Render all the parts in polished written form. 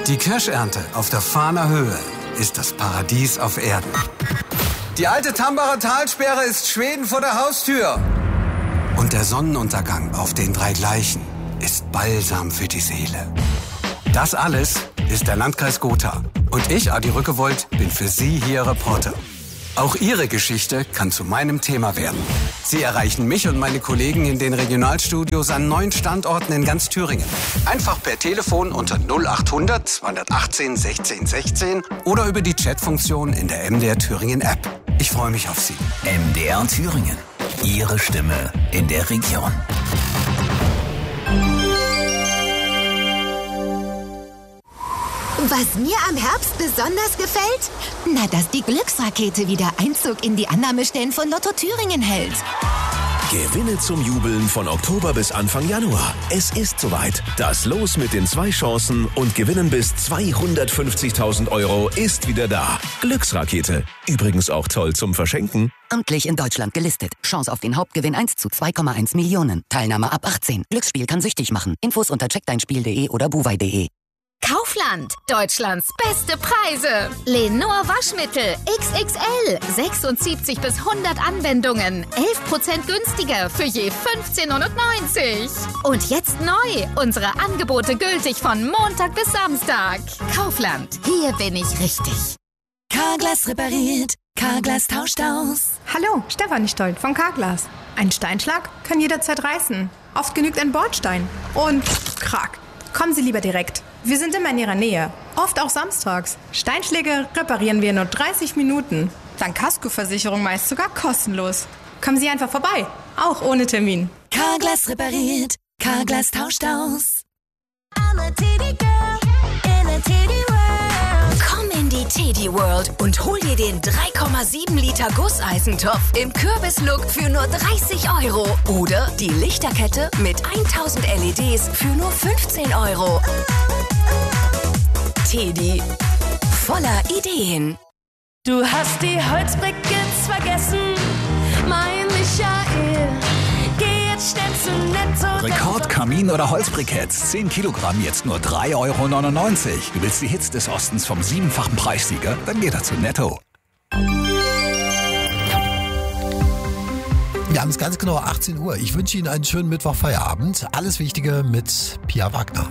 Die Kirschernte auf der Fahner Höhe ist das Paradies auf Erden. Die alte Tambacher Talsperre ist Schweden vor der Haustür. Und der Sonnenuntergang auf den drei Gleichen ist Balsam für die Seele. Das alles ist der Landkreis Gotha. Und ich, Adi Rückewold, bin für Sie hier Reporter. Auch Ihre Geschichte kann zu meinem Thema werden. Sie erreichen mich und meine Kollegen in den Regionalstudios an 9 Standorten in ganz Thüringen. Einfach per Telefon unter 0800 218 16 16 oder über die Chatfunktion in der MDR Thüringen App. Ich freue mich auf Sie. MDR Thüringen. Ihre Stimme in der Region. Was mir am Herbst besonders gefällt? Na, dass die Glücksrakete wieder Einzug in die Annahmestellen von Lotto Thüringen hält. Gewinne zum Jubeln von Oktober bis Anfang Januar. Es ist soweit. Das Los mit den 2 Chancen und Gewinnen bis 250.000 € ist wieder da. Glücksrakete. Übrigens auch toll zum Verschenken. Amtlich in Deutschland gelistet. Chance auf den Hauptgewinn 1 zu 2,1 Millionen. Teilnahme ab 18. Glücksspiel kann süchtig machen. Infos unter checkdeinspiel.de oder buwei.de. Kaufland, Deutschlands beste Preise. Lenor Waschmittel XXL, 76 bis 100 Anwendungen, 11% günstiger für je 15,99 €. Und jetzt neu, unsere Angebote gültig von Montag bis Samstag. Kaufland, hier bin ich richtig. Carglass repariert, Carglass tauscht aus. Hallo, Stefanie Stolt von Carglass. Ein Steinschlag kann jederzeit reißen. Oft genügt ein Bordstein. Und krack. Kommen Sie lieber direkt. Wir sind immer in Ihrer Nähe. Oft auch samstags. Steinschläge reparieren wir in nur 30 Minuten. Dank Kaskoversicherung meist sogar kostenlos. Kommen Sie einfach vorbei. Auch ohne Termin. Carglass repariert, Carglass tauscht aus. Komm in die Teddy World und hol dir den 3,7 Liter Gusseisentopf im Kürbislook für nur 30 € oder die Lichterkette mit 1000 LEDs für nur 15 €. Teddy, voller Ideen. Du hast die Holzbriketts vergessen, mein Michael. Geh jetzt schnell zu Netto. Rekordkamin oder Holzbriketts. 10 Kilogramm, jetzt nur 3,99 €. Du willst die Hits des Ostens vom 7-fachen Preissieger? Dann geh doch zu Netto. Wir haben es ganz genau 18 Uhr. Ich wünsche Ihnen einen schönen Mittwochfeierabend. Alles Wichtige mit Pia Wagner.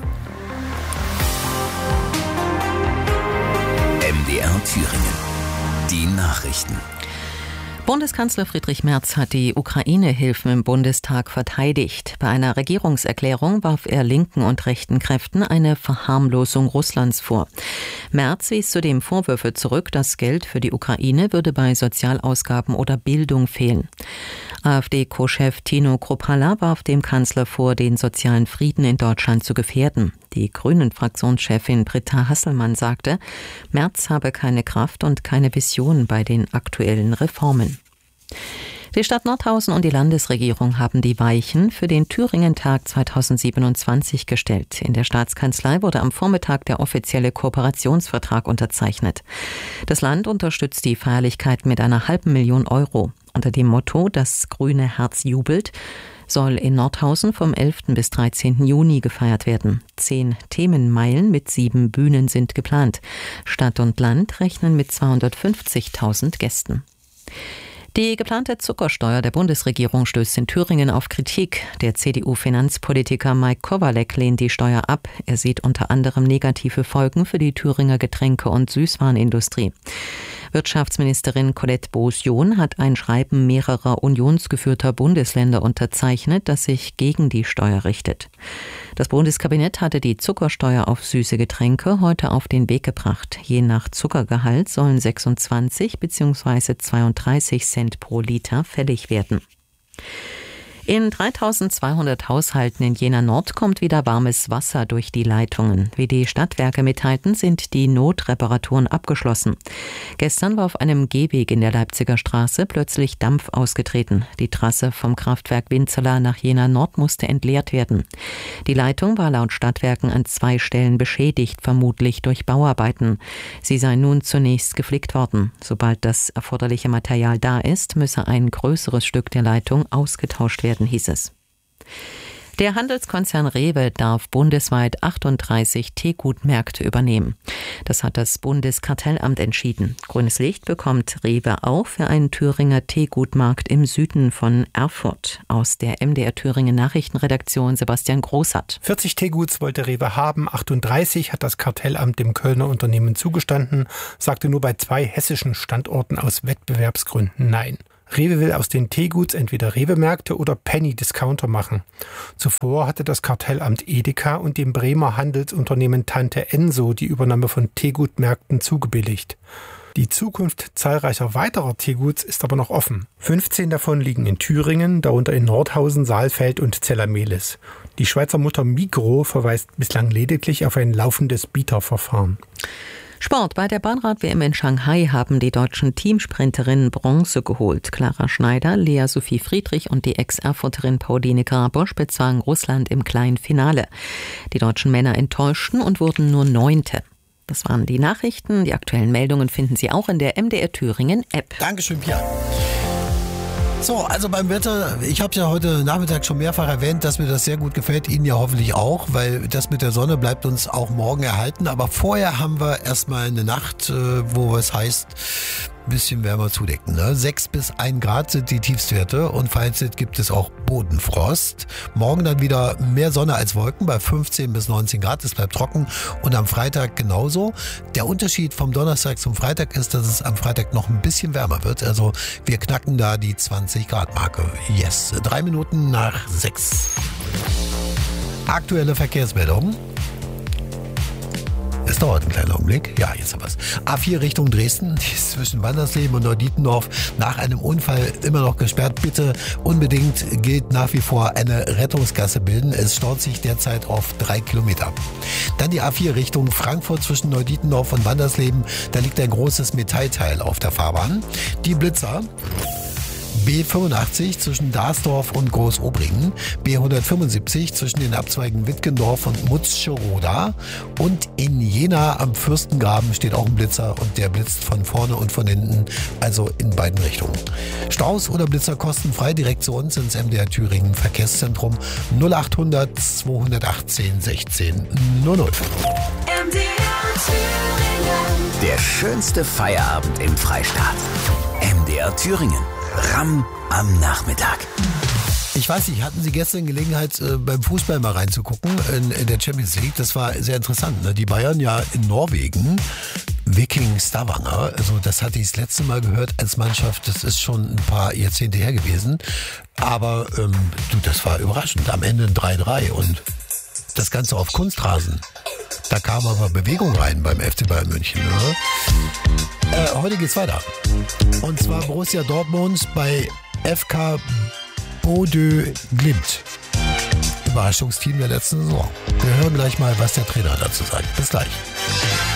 MDR Thüringen. Die Nachrichten. Bundeskanzler Friedrich Merz hat die Ukraine-Hilfen im Bundestag verteidigt. Bei einer Regierungserklärung warf er linken und rechten Kräften eine Verharmlosung Russlands vor. Merz wies zudem Vorwürfe zurück, das Geld für die Ukraine würde bei Sozialausgaben oder Bildung fehlen. AfD-Co-Chef Tino Kruppalla warf dem Kanzler vor, den sozialen Frieden in Deutschland zu gefährden. Die Grünen-Fraktionschefin Britta Hasselmann sagte, Merz habe keine Kraft und keine Vision bei den aktuellen Reformen. Die Stadt Nordhausen und die Landesregierung haben die Weichen für den Thüringen-Tag 2027 gestellt. In der Staatskanzlei wurde am Vormittag der offizielle Kooperationsvertrag unterzeichnet. Das Land unterstützt die Feierlichkeit mit einer $500.000 €. Unter dem Motto »Das grüne Herz jubelt« soll in Nordhausen vom 11. bis 13. Juni gefeiert werden. 10 Themenmeilen mit 7 Bühnen sind geplant. Stadt und Land rechnen mit 250.000 Gästen. Die geplante Zuckersteuer der Bundesregierung stößt in Thüringen auf Kritik. Der CDU-Finanzpolitiker Mike Kowalek lehnt die Steuer ab. Er sieht unter anderem negative Folgen für die Thüringer Getränke- und Süßwarenindustrie. Wirtschaftsministerin Colette Boos-John hat ein Schreiben mehrerer unionsgeführter Bundesländer unterzeichnet, das sich gegen die Steuer richtet. Das Bundeskabinett hatte die Zuckersteuer auf süße Getränke heute auf den Weg gebracht. Je nach Zuckergehalt sollen 26 bzw. 32 Cent pro Liter fällig werden. In 3200 Haushalten in Jena Nord kommt wieder warmes Wasser durch die Leitungen. Wie die Stadtwerke mitteilten, sind die Notreparaturen abgeschlossen. Gestern war auf einem Gehweg in der Leipziger Straße plötzlich Dampf ausgetreten. Die Trasse vom Kraftwerk Winzerla nach Jena Nord musste entleert werden. Die Leitung war laut Stadtwerken an 2 Stellen beschädigt, vermutlich durch Bauarbeiten. Sie sei nun zunächst geflickt worden. Sobald das erforderliche Material da ist, müsse ein größeres Stück der Leitung ausgetauscht werden, hieß es. Der Handelskonzern Rewe darf bundesweit 38 Teegutmärkte übernehmen. Das hat das Bundeskartellamt entschieden. Grünes Licht bekommt Rewe auch für einen Thüringer Teegutmarkt im Süden von Erfurt. Aus der MDR Thüringen Nachrichtenredaktion Sebastian Großart. 40 Teeguts wollte Rewe haben, 38 hat das Kartellamt dem Kölner Unternehmen zugestanden, sagte nur bei 2 hessischen Standorten aus Wettbewerbsgründen Nein. Rewe will aus den Teeguts entweder Rewe-Märkte oder Penny-Discounter machen. Zuvor hatte das Kartellamt Edeka und dem Bremer Handelsunternehmen Tante Enso die Übernahme von Teegutmärkten zugebilligt. Die Zukunft zahlreicher weiterer Teeguts ist aber noch offen. 15 davon liegen in Thüringen, darunter in Nordhausen, Saalfeld und Zellamelis. Die Schweizer Mutter Migros verweist bislang lediglich auf ein laufendes Bieterverfahren. Sport. Bei der Bahnrad-WM in Shanghai haben die deutschen Teamsprinterinnen Bronze geholt. Clara Schneider, Lea Sophie Friedrich und die Ex-Erfurterin Pauline Grabosch bezwangen Russland im kleinen Finale. Die deutschen Männer enttäuschten und wurden nur 9. Das waren die Nachrichten. Die aktuellen Meldungen finden Sie auch in der MDR Thüringen App. Dankeschön, Pia. So, also beim Wetter, ich habe es ja heute Nachmittag schon mehrfach erwähnt, dass mir das sehr gut gefällt, Ihnen ja hoffentlich auch, weil das mit der Sonne bleibt uns auch morgen erhalten. Aber vorher haben wir erstmal eine Nacht, wo es heißt, ein bisschen wärmer zudecken. Ne? 6 bis 1 Grad sind die Tiefstwerte und vereinzelt gibt es auch Bodenfrost. Morgen dann wieder mehr Sonne als Wolken bei 15 bis 19 Grad. Es bleibt trocken und am Freitag genauso. Der Unterschied vom Donnerstag zum Freitag ist, dass es am Freitag noch ein bisschen wärmer wird. Also wir knacken da die 20 Grad Marke. Yes, 3 Minuten nach 6. Aktuelle Verkehrsmeldung. Es dauert einen kleinen Augenblick. Ja, jetzt haben wir es. A4 Richtung Dresden, die ist zwischen Wandersleben und Neudietendorf nach einem Unfall immer noch gesperrt. Bitte unbedingt gilt nach wie vor eine Rettungsgasse bilden. Es staut sich derzeit auf 3 Kilometer. Dann die A4 Richtung Frankfurt zwischen Neudietendorf und Wandersleben. Da liegt ein großes Metallteil auf der Fahrbahn. Die Blitzer. B85 zwischen Darsdorf und Großobringen, B175 zwischen den Abzweigen Wittgendorf und Mutzscheroda und in Jena am Fürstengraben steht auch ein Blitzer und der blitzt von vorne und von hinten, also in beiden Richtungen. Staus oder Blitzer kostenfrei direkt zu uns ins MDR Thüringen Verkehrszentrum 0800 218 16 00. MDR Thüringen. Der schönste Feierabend im Freistaat. MDR Thüringen. Ramm am Nachmittag. Ich weiß nicht, hatten Sie gestern Gelegenheit, beim Fußball mal reinzugucken in der Champions League? Das war sehr interessant. Ne? Die Bayern ja in Norwegen, Viking Stavanger, also das hatte ich das letzte Mal gehört als Mannschaft, das ist schon ein paar Jahrzehnte her gewesen. Aber das war überraschend. Am Ende ein 3-3 und das Ganze auf Kunstrasen. Da kam aber Bewegung rein beim FC Bayern München. Ne? Heute geht's weiter. Und zwar Borussia Dortmund bei FK Bodø Glimt. Überraschungsteam der letzten Saison. Wir hören gleich mal, was der Trainer dazu sagt. Bis gleich.